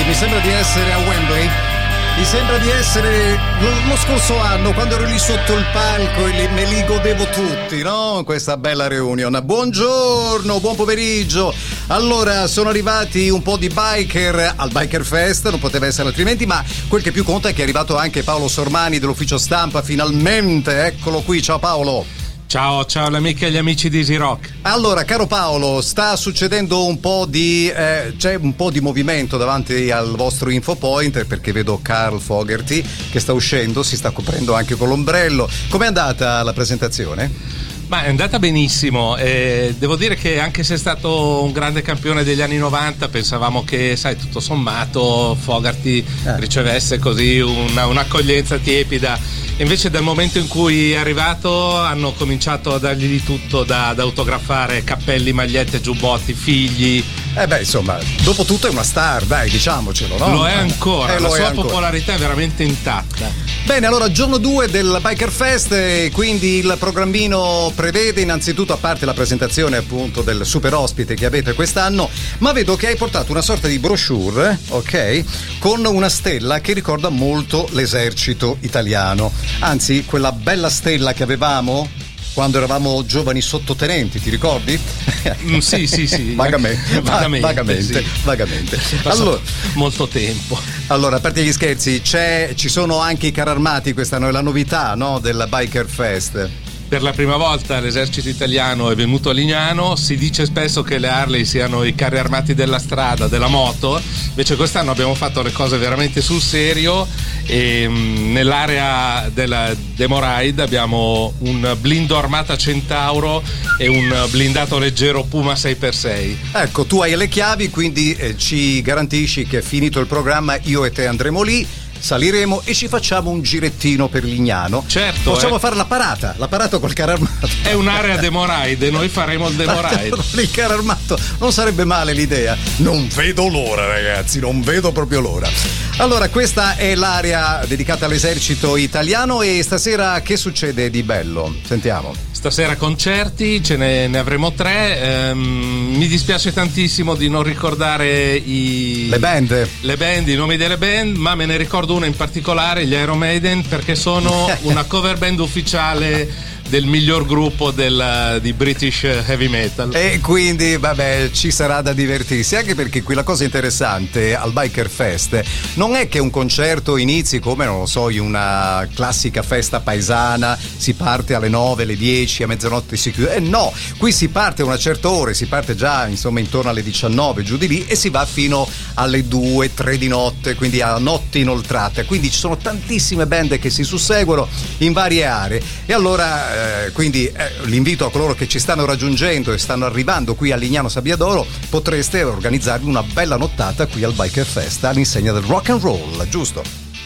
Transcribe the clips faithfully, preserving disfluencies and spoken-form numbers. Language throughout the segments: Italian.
mi sembra di essere a Wembley. Mi sembra di essere lo, lo scorso anno, quando ero lì sotto il palco e li, me li godevo tutti, no? Questa bella reunion. Buongiorno, buon pomeriggio. Allora, sono arrivati un po' di biker al Biker Fest, non poteva essere altrimenti, ma quel che più conta è che è arrivato anche Paolo Sormani dell'ufficio stampa, finalmente, eccolo qui. Ciao Paolo. Ciao, ciao alle amiche e agli amici di Easy Rock. Allora, caro Paolo, sta succedendo un po' di eh, c'è un po' di movimento davanti al vostro infopoint, perché vedo Carl Fogerty che sta uscendo, si sta coprendo anche con l'ombrello. Com'è andata la presentazione? Ma è andata benissimo, eh, devo dire che anche se è stato un grande campione degli anni novanta, pensavamo che, sai, tutto sommato Fogerty eh. ricevesse così una, un'accoglienza tiepida. Invece dal momento in cui è arrivato hanno cominciato a dargli di tutto, da, da autografare cappelli, magliette, giubbotti, figli. Eh beh, insomma, dopo tutto è una star, dai, diciamocelo, no? Lo è ancora, eh, la lo sua è ancora. popolarità è veramente intatta. Bene, allora giorno due del Biker Fest, e quindi il programmino prevede innanzitutto, a parte la presentazione appunto del super ospite che avete quest'anno, ma vedo che hai portato una sorta di brochure, ok? Con una stella che ricorda molto l'esercito italiano, anzi quella bella stella che avevamo quando eravamo giovani sottotenenti, ti ricordi? Mm, sì, sì, sì. Vagamente, vagamente, vagamente, sì. vagamente. Allora, molto tempo. Allora, a parte gli scherzi, c'è, ci sono anche i carri armati quest'anno, è la novità, no, del Biker Fest. Per la prima volta l'esercito italiano è venuto a Lignano. Si dice spesso che le Harley siano i carri armati della strada, della moto, invece quest'anno abbiamo fatto le cose veramente sul serio e mh, nell'area della Demo Ride abbiamo un blindo Armata Centauro e un blindato leggero Puma sei per sei. Ecco, tu hai le chiavi, quindi eh, ci garantisci che finito il programma io e te andremo lì, saliremo e ci facciamo un girettino per Lignano. Certo, possiamo eh. fare la parata, la parata col carro armato. È un'area Demo Ride e noi faremo il Demo Ride. Il carro armato non sarebbe male l'idea. Non vedo l'ora, ragazzi, non vedo proprio l'ora. Allora, questa è l'area dedicata all'esercito italiano e stasera che succede di bello? Sentiamo. Stasera concerti, ce ne, ne avremo tre. Ehm, mi dispiace tantissimo di non ricordare i, le band, le band, i nomi delle band, ma me ne ricordo una in particolare, gli Iron Maiden, perché sono una cover band ufficiale del miglior gruppo del, di British Heavy Metal. E quindi vabbè, ci sarà da divertirsi, anche perché qui la cosa interessante al Biker Fest non è che un concerto inizi come, non lo so, in una classica festa paesana, si parte alle nove, alle dieci, a mezzanotte si chiude. Eh no, qui si parte a una certa ora, si parte già insomma intorno alle diciannove, giù di lì, e si va fino alle due, tre di notte, quindi a notti inoltrate. Quindi ci sono tantissime band che si susseguono in varie aree. E allora Eh, quindi eh, l'invito a coloro che ci stanno raggiungendo e stanno arrivando qui a Lignano Sabbiadoro, potreste organizzarvi una bella nottata qui al Biker Fest all'insegna del rock and roll, giusto?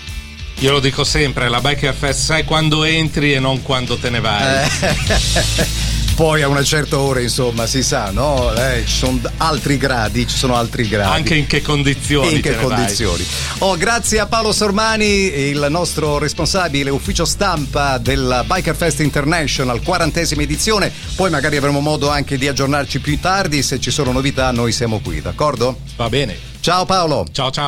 Io lo dico sempre, la Biker Fest sai quando entri e non quando te ne vai. Eh. Poi a una certa ora, insomma, si sa, no? Eh, ci sono altri gradi, ci sono altri gradi. Anche in che condizioni? In che condizioni? Oh, grazie a Paolo Sormani, il nostro responsabile ufficio stampa del Biker Fest International, quarantesima edizione. Poi magari avremo modo anche di aggiornarci più tardi. Se ci sono novità, noi siamo qui, d'accordo? Va bene. Ciao Paolo. Ciao ciao.